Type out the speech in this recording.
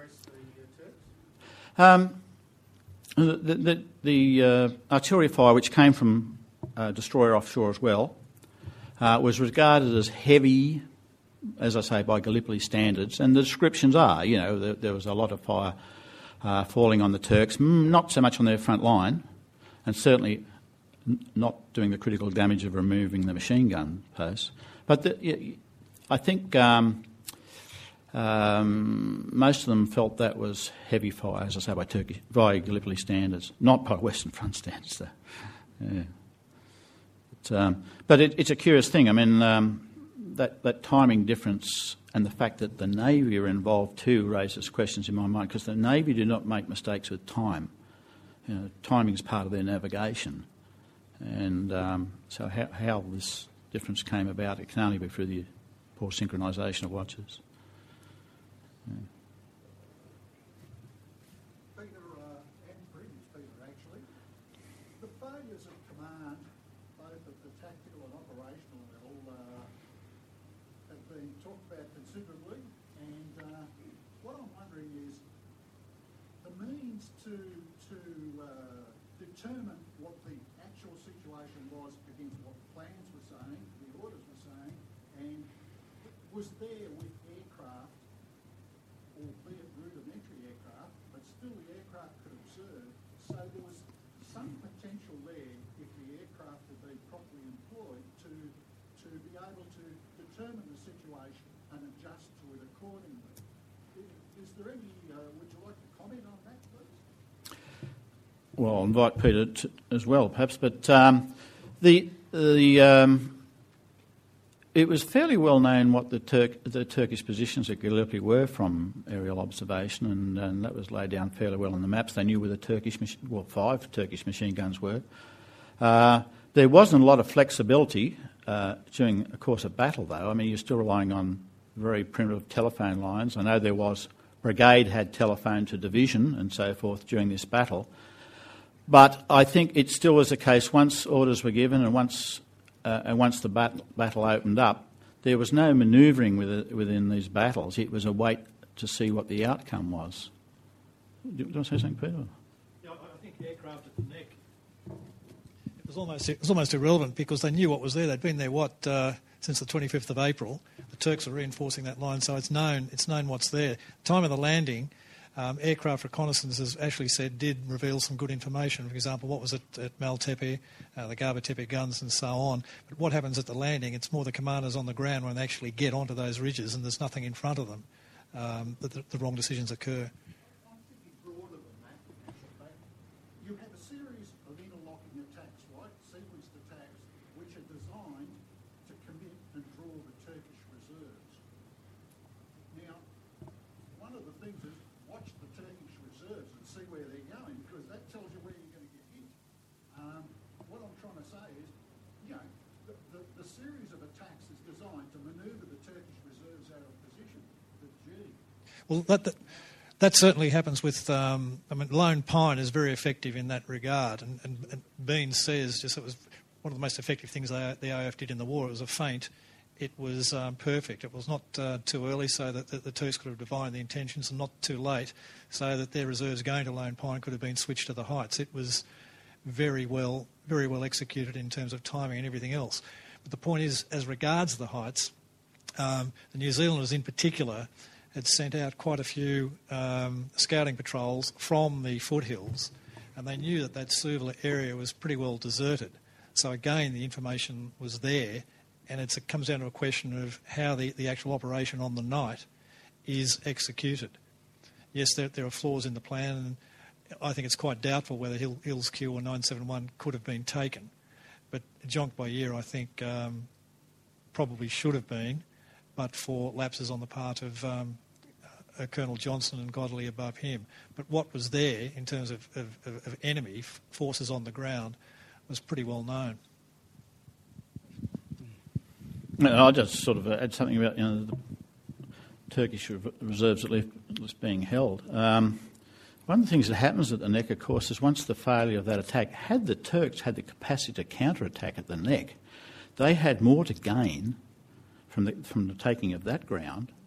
The artillery fire, which came from destroyer offshore as well, was regarded as heavy, as I say, by Gallipoli standards, and the descriptions are, there was a lot of fire falling on the Turks, not so much on their front line, and certainly not doing the critical damage of removing the machine gun posts. But I think most of them felt that was heavy fire, as I say, by Gallipoli standards, not by Western Front standards, though. Yeah. But it's a curious thing. I mean, that timing difference and the fact that the Navy are involved too raises questions in my mind, because the Navy do not make mistakes with time. Timing is part of their navigation. And so how this difference came about, it can only be through the poor synchronisation of watches. Yeah. Peter, and previous Peter actually, the failures of command, both at the tactical and operational level, have been talked about considerably, and what I'm wondering is the means to determine what the actual situation was against what the plans were saying, the orders were saying, and was there with aircraft, albeit rudimentary aircraft, but still the aircraft could observe, so there was some potential there, if the aircraft had been properly employed, to be able to determine the situation and adjust to it accordingly. Is there any, would you like to comment on that, please? Well, I'll invite Peter as well, perhaps, but it was fairly well known what the Turkish positions at Gallipoli were from aerial observation, and that was laid down fairly well on the maps. They knew where the 5 Turkish machine guns were. There wasn't a lot of flexibility during a course of battle, though. I mean, you're still relying on very primitive telephone lines. I know there was brigade had telephone to division and so forth during this battle, but I think it still was a case once orders were given and once the battle opened up, there was no manoeuvring within these battles. It was a wait to see what the outcome was. Do you want to say something, Peter? Yeah, I think aircraft at the neck, it was almost irrelevant because they knew what was there. They'd been there, since the 25th of April. The Turks are reinforcing that line, so it's known what's there. Time of the landing, aircraft reconnaissance, as Ashley said, did reveal some good information. For example, what was it at Maltepe, the Gaba Tepe guns and so on. But what happens at the landing, it's more the commanders on the ground when they actually get onto those ridges and there's nothing in front of them, that the wrong decisions occur. I'm thinking broader than that, actually. You have a series of interlocking attacks, right? Sequenced attacks, which are designed to commit and draw the Turkish reserves. Now, one of the things is watch the Turkish reserves and see where they're going, because that tells you where you're going to get hit. What I'm trying to say is, the series of attacks is designed to manoeuvre the Turkish reserves out of position. Well, that certainly happens with, Lone Pine is very effective in that regard, and Bean says just it was one of the most effective things the AIF did in the war. It was a feint. It was perfect. It was not too early so that the Turks could have divined the intentions, and not too late so that their reserves going to Lone Pine could have been switched to the heights. It was very well executed in terms of timing and everything else. But the point is, as regards the heights, the New Zealanders in particular had sent out quite a few scouting patrols from the foothills, and they knew that Suvla area was pretty well deserted. So again, the information was there, and it comes down to a question of how the actual operation on the night is executed. Yes, there are flaws in the plan, and I think it's quite doubtful whether Hills Q or 971 could have been taken. But Jonc-Boyer, I think, probably should have been, but for lapses on the part of Colonel Johnson and Godley above him. But what was there in terms of enemy forces on the ground was pretty well known. I'll just sort of add something about the Turkish reserves that was being held. One of the things that happens at the neck, of course, is once the failure of that attack, had the Turks had the capacity to counter-attack at the neck, they had more to gain from the taking of that ground